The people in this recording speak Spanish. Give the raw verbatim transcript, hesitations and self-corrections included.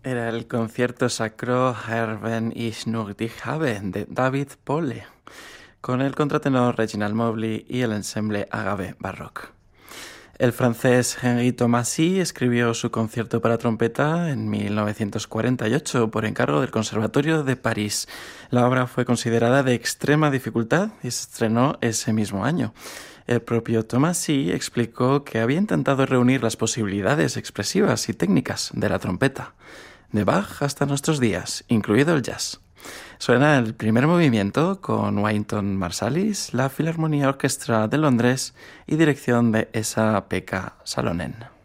Era el concierto sacro Herben ich nur dich habe de David Pohle, con el contratenor Reginald Mobley y el ensemble Agave Baroque. El francés Henri Thomasy escribió su concierto para trompeta en mil novecientos cuarenta y ocho por encargo del Conservatorio de París. La obra fue considerada de extrema dificultad y se estrenó ese mismo año. El propio Thomasy explicó que había intentado reunir las posibilidades expresivas y técnicas de la trompeta, de Bach hasta nuestros días, incluido el jazz. Suena el primer movimiento con Wynton Marsalis, la Filarmonía Orquestra de Londres y dirección de Esa-Pekka Salonen.